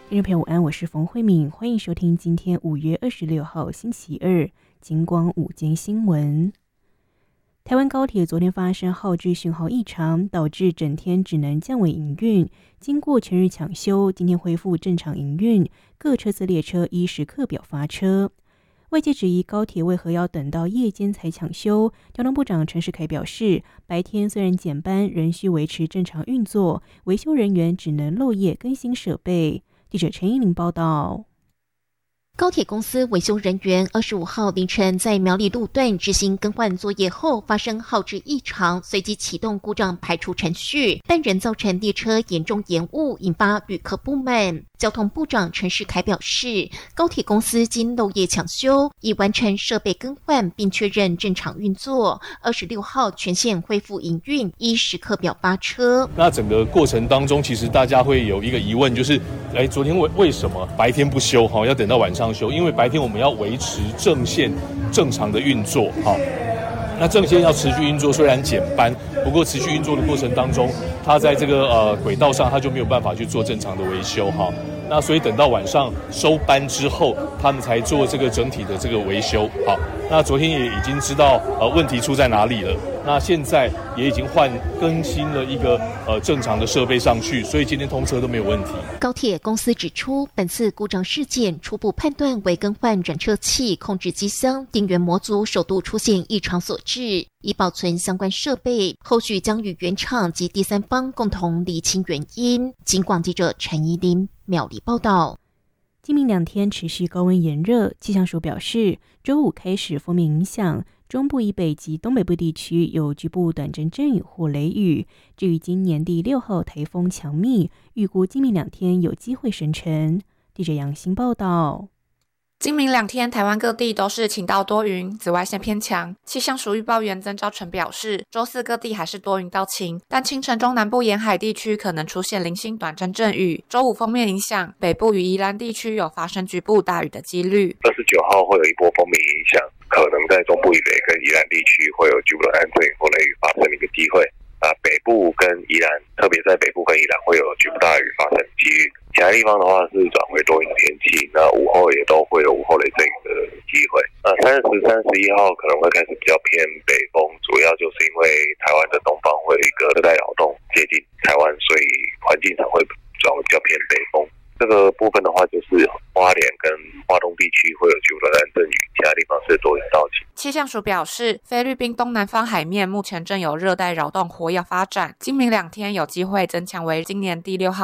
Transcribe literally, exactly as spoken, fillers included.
听众朋友午安，我是冯慧敏，欢迎收听今天五月二十六号星期二金光午间新闻。台湾高铁昨天发生号志讯号异常，导致整天只能降维营运。经过全日抢修，今天恢复正常营运，各车次列车依时刻表发车。外界质疑高铁为何要等到夜间才抢修，交通部长陈世凯表示，白天虽然减班，仍需维持正常运作，维修人员只能漏夜更新设备。记者陈依玲报道。 高铁公司维修人员二十五号凌晨在苗栗路段执行更换作业后，发生号志异常，随即启动故障排除程序，但仍造成列车严重延误，引发旅客不满。交通部长陈世凯表示，高铁公司经漏夜抢修，已完成设备更换，并确认正常运作。二十六号全线恢复营运，依时刻表发车。 那整个过程当中，其实大家会有一个疑问，就是，哎，昨天为为什么白天不修？哈，要等到晚上修？因为白天我们要维持正线正常的运作，哈。那正线要持续运作，虽然减班，不过持续运作的过程当中，它在这个呃轨道上，它就没有办法去做正常的维修哈。那所以等到晚上收班之后，他们才做这个整体的这个维修。好，那昨天也已经知道呃问题出在哪里了。那现在也已经换更新了一个呃正常的设备上去，所以今天通车都没有问题。 高铁公司指出，本次故障事件初步判断为更换转车器、控制机箱、电源模组首度出现异常所致，已保存相关设备，后续将与原厂及第三方共同厘清原因。警广记者陈怡琳苗栗报道。 今明两天持续高温炎热，气象署表示，周五开始锋面影响，中部以北及东北部地区有局部短阵阵雨或雷雨。至于今年第六号台风强密，预估今明两天有机会生成。记者杨欣报道。 今明两天，台湾各地都是晴到多云，紫外线偏强。气象署预报员曾昭成表示，周四各地还是多云到晴，但清晨中南部沿海地区可能出现零星短阵阵雨。周五锋面影响，北部与宜兰地区有发生局部大雨的几率。 二十九号会有一波锋面影响，可能在中部以北跟宜兰地区会有局部的短阵雨或雷雨发生的一个机会。啊，北部跟宜兰，特别在北部跟宜兰会有局部大雨发生的几率。其他地方的话是转为多云天气，那午后也都会有午后雷阵雨的机会。那三十、三十一号可能会开始比较偏北风，主要就是因为台湾的东方会有一个热带扰动接近台湾，所以环境上会转为比较偏北风。这个部分的话，就是花莲跟花东地区会有局部的短阵雨，其他地方是多云到晴。 气象署表示，菲律宾东南方海面目前正有热带扰动活跃发展，今明两天有机会增强为今年第六号